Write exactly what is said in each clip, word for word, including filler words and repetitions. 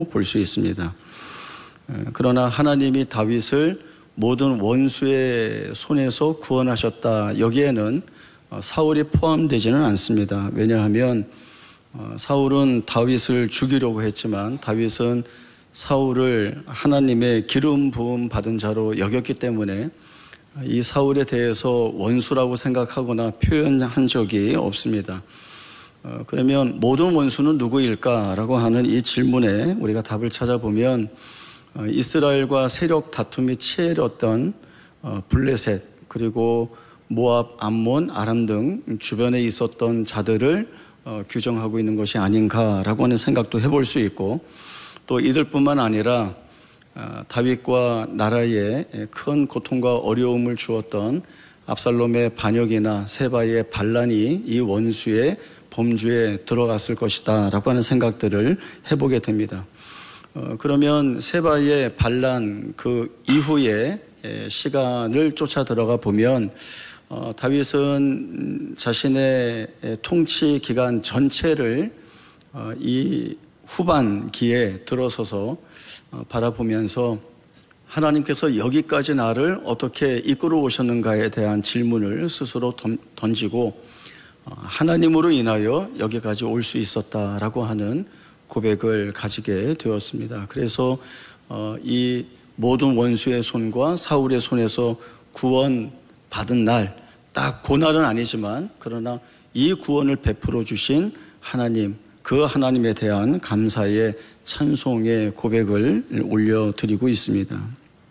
볼 수 있습니다. 그러나 하나님이 다윗을 모든 원수의 손에서 구원하셨다. 여기에는 사울이 포함되지는 않습니다. 왜냐하면 사울은 다윗을 죽이려고 했지만 다윗은 사울을 하나님의 기름 부음 받은 자로 여겼기 때문에 이 사울에 대해서 원수라고 생각하거나 표현한 적이 없습니다. 어, 그러면 모든 원수는 누구일까라고 하는 이 질문에 우리가 답을 찾아보면 어, 이스라엘과 세력 다툼이 치열했던 어, 블레셋 그리고 모압, 암몬, 아람 등 주변에 있었던 자들을 어, 규정하고 있는 것이 아닌가라고 하는 생각도 해볼 수 있고 또 이들뿐만 아니라 어, 다윗과 나라에 큰 고통과 어려움을 주었던 압살롬의 반역이나 세바의 반란이 이 원수의 범주에 들어갔을 것이다 라고 하는 생각들을 해보게 됩니다. 어, 그러면 세바의 반란 그 이후에 시간을 쫓아 들어가 보면 어, 다윗은 자신의 통치 기간 전체를 어, 이 후반기에 들어서서 어, 바라보면서 하나님께서 여기까지 나를 어떻게 이끌어 오셨는가에 대한 질문을 스스로 던지고 하나님으로 인하여 여기까지 올 수 있었다라고 하는 고백을 가지게 되었습니다. 그래서 이 모든 원수의 손과 사울의 손에서 구원 받은 날, 딱 그날은 아니지만 그러나 이 구원을 베풀어 주신 하나님, 그 하나님에 대한 감사의 찬송의 고백을 올려드리고 있습니다.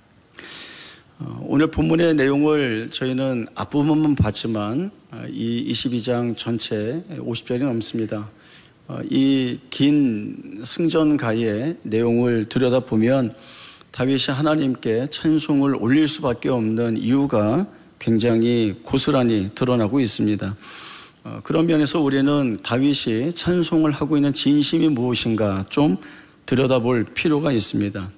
오늘 본문의 내용을 저희는 앞부분만 봤지만 이 이십이 장 전체 오십 절이 넘습니다. 이 긴 승전가의 내용을 들여다보면 다윗이 하나님께 찬송을 올릴 수밖에 없는 이유가 굉장히 고스란히 드러나고 있습니다. 그런 면에서 우리는 다윗이 찬송을 하고 있는 진심이 무엇인가 좀 들여다볼 필요가 있습니다.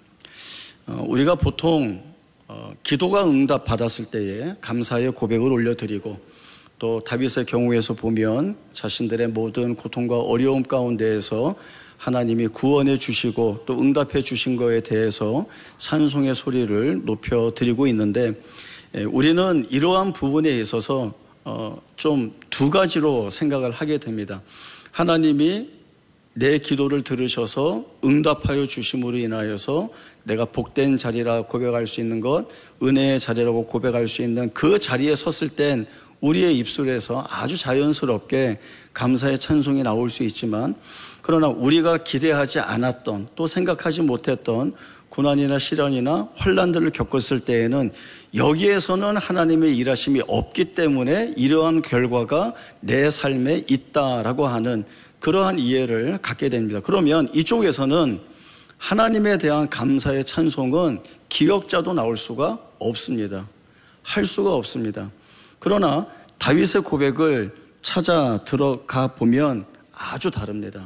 우리가 보통 어, 기도가 응답 받았을 때에 감사의 고백을 올려드리고 또 다윗의 경우에서 보면 자신들의 모든 고통과 어려움 가운데에서 하나님이 구원해 주시고 또 응답해 주신 것에 대해서 찬송의 소리를 높여드리고 있는데 에, 우리는 이러한 부분에 있어서 어, 좀 두 가지로 생각을 하게 됩니다. 하나님이 내 기도를 들으셔서 응답하여 주심으로 인하여서 내가 복된 자리라 고백할 수 있는 것, 은혜의 자리라고 고백할 수 있는 그 자리에 섰을 땐 우리의 입술에서 아주 자연스럽게 감사의 찬송이 나올 수 있지만 그러나 우리가 기대하지 않았던 또 생각하지 못했던 고난이나 시련이나 환난들을 겪었을 때에는 여기에서는 하나님의 일하심이 없기 때문에 이러한 결과가 내 삶에 있다라고 하는 그러한 이해를 갖게 됩니다. 그러면 이쪽에서는 하나님에 대한 감사의 찬송은 기억자도 나올 수가 없습니다. 할 수가 없습니다. 그러나 다윗의 고백을 찾아 들어가 보면 아주 다릅니다.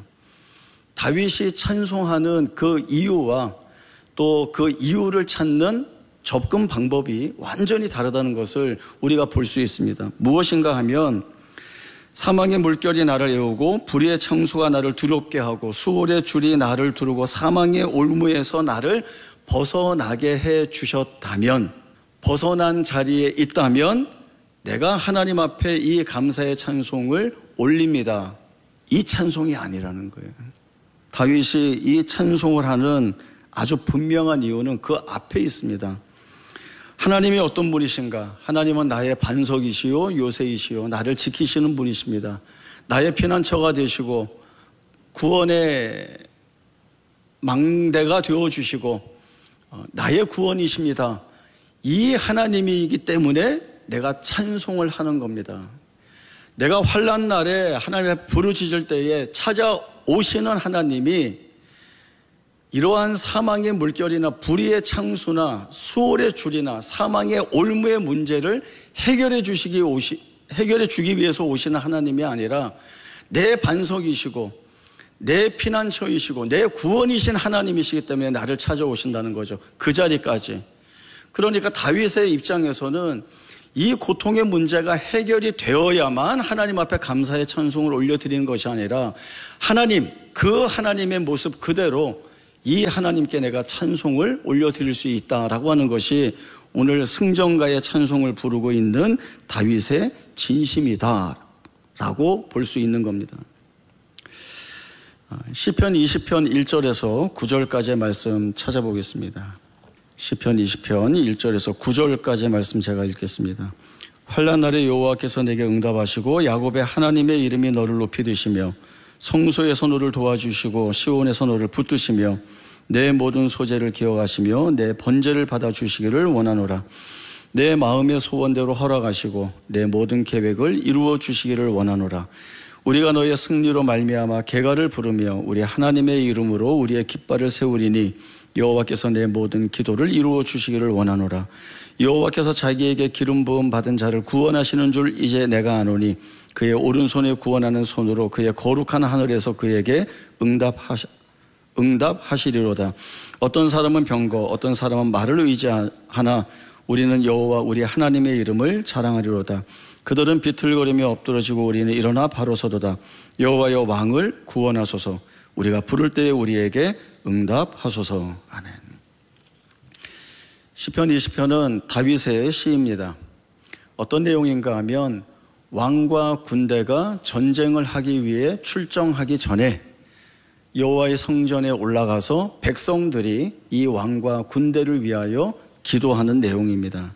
다윗이 찬송하는 그 이유와 또 그 이유를 찾는 접근 방법이 완전히 다르다는 것을 우리가 볼 수 있습니다. 무엇인가 하면 사망의 물결이 나를 애우고 불의의 창수가 나를 두렵게 하고 수월의 줄이 나를 두르고 사망의 올무에서 나를 벗어나게 해 주셨다면, 벗어난 자리에 있다면 내가 하나님 앞에 이 감사의 찬송을 올립니다. 이 찬송이 아니라는 거예요. 다윗이 이 찬송을 하는 아주 분명한 이유는 그 앞에 있습니다. 하나님이 어떤 분이신가? 하나님은 나의 반석이시요 요새이시요 나를 지키시는 분이십니다. 나의 피난처가 되시고 구원의 망대가 되어주시고 나의 구원이십니다. 이 하나님이기 때문에 내가 찬송을 하는 겁니다. 내가 환난 날에 하나님 앞에 부르짖을 때에 찾아오시는 하나님이 이러한 사망의 물결이나 불의의 창수나 수월의 줄이나 사망의 올무의 문제를 해결해 주시기 오시, 해결해 주기 위해서 오시는 하나님이 아니라 내 반석이시고 내 피난처이시고 내 구원이신 하나님이시기 때문에 나를 찾아오신다는 거죠. 그 자리까지. 그러니까 다윗의 입장에서는 이 고통의 문제가 해결이 되어야만 하나님 앞에 감사의 찬송을 올려드리는 것이 아니라 하나님, 그 하나님의 모습 그대로 이 하나님께 내가 찬송을 올려드릴 수 있다라고 하는 것이 오늘 승전가의 찬송을 부르고 있는 다윗의 진심이다라고 볼 수 있는 겁니다. 시편 이십 편 일 절에서 구 절까지의 말씀 찾아보겠습니다. 시편 이십 편 일 절에서 구 절까지의 말씀 제가 읽겠습니다. 환난 날에 여호와께서 내게 응답하시고 야곱의 하나님의 이름이 너를 높이 드시며 성소에서 너를 도와주시고 시온에서 너를 붙드시며 내 모든 소재를 기억하시며 내 번제를 받아주시기를 원하노라. 내 마음의 소원대로 허락하시고 내 모든 계획을 이루어 주시기를 원하노라. 우리가 너의 승리로 말미암아 개가를 부르며 우리 하나님의 이름으로 우리의 깃발을 세우리니 여호와께서 내 모든 기도를 이루어 주시기를 원하노라. 여호와께서 자기에게 기름 부음 받은 자를 구원하시는 줄 이제 내가 아노니 그의 오른손에 구원하는 손으로 그의 거룩한 하늘에서 그에게 응답하시, 응답하시리로다. 어떤 사람은 병거, 어떤 사람은 말을 의지하나 우리는 여호와 우리 하나님의 이름을 자랑하리로다. 그들은 비틀거리며 엎드러지고 우리는 일어나 바로 서도다. 여호와여 왕을 구원하소서. 우리가 부를 때에 우리에게 응답하소서. 아멘. 시편 이십 편은 다윗의 시입니다. 어떤 내용인가 하면 왕과 군대가 전쟁을 하기 위해 출정하기 전에 여호와의 성전에 올라가서 백성들이 이 왕과 군대를 위하여 기도하는 내용입니다.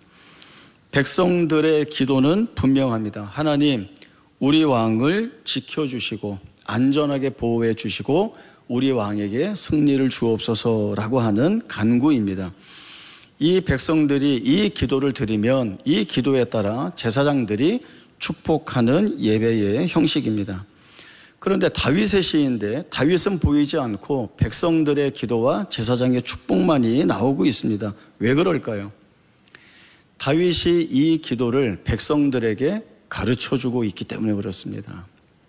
백성들의 기도는 분명합니다. 하나님, 우리 왕을 지켜주시고 안전하게 보호해 주시고 우리 왕에게 승리를 주옵소서라고 하는 간구입니다. 이 백성들이 이 기도를 드리면 이 기도에 따라 제사장들이 축복하는 예배의 형식입니다. 그런데 다윗의 시인데 다윗은 보이지 않고 백성들의 기도와 제사장의 축복만이 나오고 있습니다. 왜 그럴까요? 다윗이 이 기도를 백성들에게 가르쳐주고 있기 때문에 그렇습니다.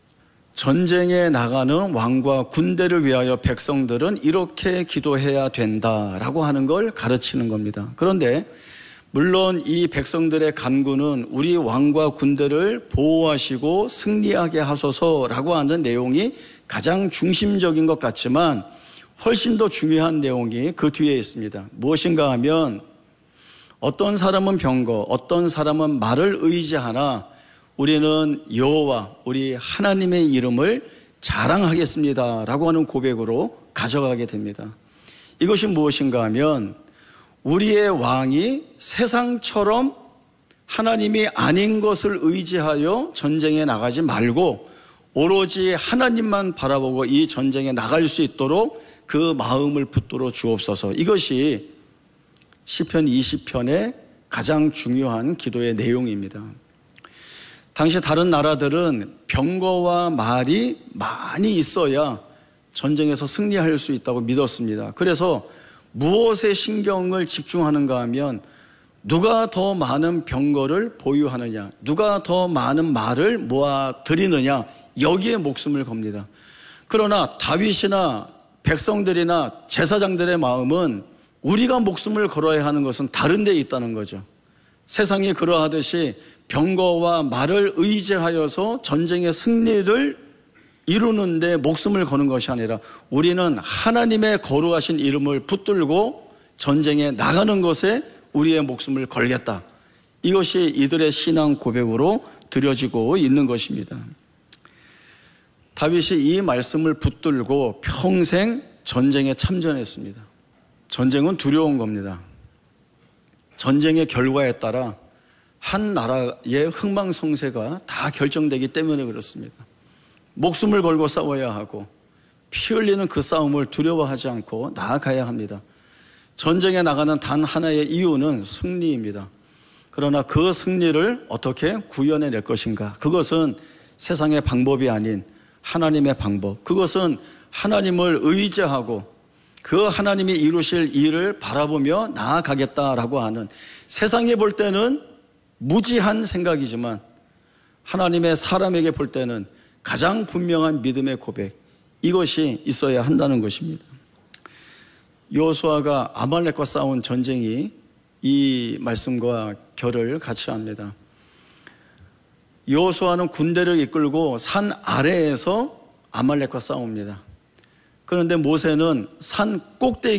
전쟁에 나가는 왕과 군대를 위하여 백성들은 이렇게 기도해야 된다라고 하는 걸 가르치는 겁니다. 그런데 물론 이 백성들의 간구는 우리 왕과 군대를 보호하시고 승리하게 하소서라고 하는 내용이 가장 중심적인 것 같지만 훨씬 더 중요한 내용이 그 뒤에 있습니다. 무엇인가 하면 어떤 사람은 병거, 어떤 사람은 말을 의지하나 우리는 여호와 우리 하나님의 이름을 자랑하겠습니다라고 하는 고백으로 가져가게 됩니다. 이것이 무엇인가 하면 우리의 왕이 세상처럼 하나님이 아닌 것을 의지하여 전쟁에 나가지 말고 오로지 하나님만 바라보고 이 전쟁에 나갈 수 있도록 그 마음을 붙들어 주옵소서. 이것이 시편 이십 편의 가장 중요한 기도의 내용입니다. 당시 다른 나라들은 병거와 말이 많이 있어야 전쟁에서 승리할 수 있다고 믿었습니다. 그래서 무엇에 신경을 집중하는가 하면 누가 더 많은 병거를 보유하느냐, 누가 더 많은 말을 모아 드리느냐, 여기에 목숨을 겁니다. 그러나 다윗이나 백성들이나 제사장들의 마음은 우리가 목숨을 걸어야 하는 것은 다른 데 있다는 거죠. 세상이 그러하듯이 병거와 말을 의지하여서 전쟁의 승리를 이루는데 목숨을 거는 것이 아니라 우리는 하나님의 거룩하신 이름을 붙들고 전쟁에 나가는 것에 우리의 목숨을 걸겠다. 이것이 이들의 신앙 고백으로 드려지고 있는 것입니다. 다윗이 이 말씀을 붙들고 평생 전쟁에 참전했습니다. 전쟁은 두려운 겁니다. 전쟁의 결과에 따라 한 나라의 흥망성쇠가 다 결정되기 때문에 그렇습니다. 목숨을 걸고 싸워야 하고 피 흘리는 그 싸움을 두려워하지 않고 나아가야 합니다. 전쟁에 나가는 단 하나의 이유는 승리입니다. 그러나 그 승리를 어떻게 구현해낼 것인가? 그것은 세상의 방법이 아닌 하나님의 방법. 그것은 하나님을 의지하고 그 하나님이 이루실 일을 바라보며 나아가겠다라고 하는, 세상에 볼 때는 무지한 생각이지만 하나님의 사람에게 볼 때는 가장 분명한 믿음의 고백, 이것이 있어야 한다는 것입니다. 여호수아가 아말렉과 싸운 전쟁이 이 말씀과 결을 같이 합니다. 여호수아는 군대를 이끌고 산 아래에서 아말렉과 싸웁니다. 그런데 모세는 산 꼭대기